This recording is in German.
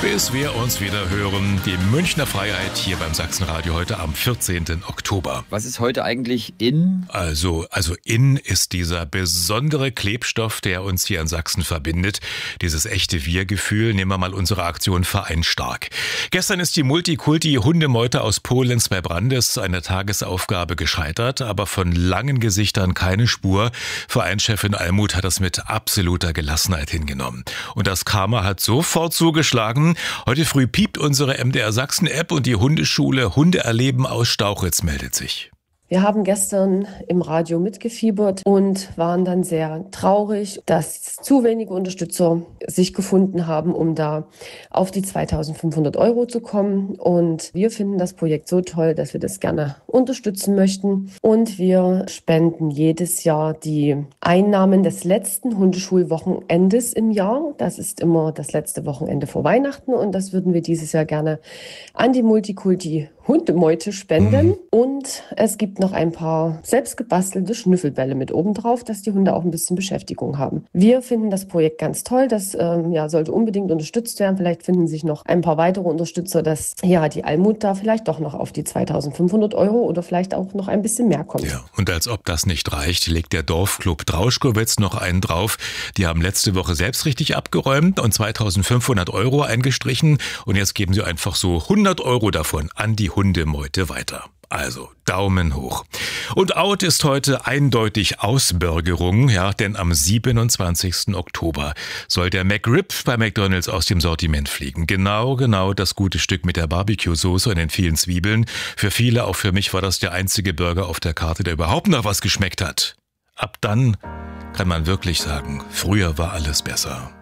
Bis wir uns wieder hören, die Münchner Freiheit hier beim Sachsenradio heute am 14. Oktober. Was ist heute eigentlich in? Also in ist dieser besondere Klebstoff, der uns hier in Sachsen verbindet. Dieses echte Wir-Gefühl. Nehmen wir mal unsere Aktion Verein Stark. Gestern ist die Multikulti-Hundemeute aus Polenz bei Brandes eine Tagesaufgabe gescheitert, aber von langen Gesichtern keine Spur. Vereinschefin Almuth hat das mit absoluter Gelassenheit hingenommen. Und das Karma hat sofort zugeschlagen. Heute früh piept unsere MDR Sachsen-App und die Hundeschule Hunde erleben aus Stauchitz meldet sich. Wir haben gestern im Radio mitgefiebert und waren dann sehr traurig, dass zu wenige Unterstützer sich gefunden haben, um da auf die 2.500 € zu kommen. Und wir finden das Projekt so toll, dass wir das gerne unterstützen möchten. Und wir spenden jedes Jahr die Einnahmen des letzten Hundeschulwochenendes im Jahr. Das ist immer das letzte Wochenende vor Weihnachten. Und das würden wir dieses Jahr gerne an die Multikulti-Hundemeute spenden. Und es gibt noch ein paar selbstgebastelte Schnüffelbälle mit oben drauf, dass die Hunde auch ein bisschen Beschäftigung haben. Wir finden das Projekt ganz toll. Das sollte unbedingt unterstützt werden. Vielleicht finden sich noch ein paar weitere Unterstützer, dass die Almuth da vielleicht doch noch auf die 2.500 € oder vielleicht auch noch ein bisschen mehr kommt. Ja, und als ob das nicht reicht, legt der Dorfclub Drauschkowitz noch einen drauf. Die haben letzte Woche selbst richtig abgeräumt und 2.500 € eingestrichen. Und jetzt geben sie einfach so 100 € davon an die Hundemeute weiter. Also Daumen hoch. Und out ist heute eindeutig Ausbürgerung, denn am 27. Oktober soll der McRib bei McDonald's aus dem Sortiment fliegen. Genau das gute Stück mit der Barbecue-Soße und den vielen Zwiebeln. Für viele, auch für mich, war das der einzige Burger auf der Karte, der überhaupt noch was geschmeckt hat. Ab dann kann man wirklich sagen, früher war alles besser.